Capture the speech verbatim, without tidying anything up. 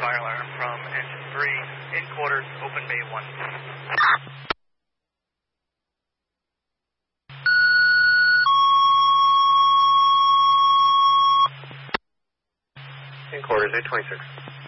fire alarm from engine three, in quarters, open bay one. In quarters, eight twenty-six.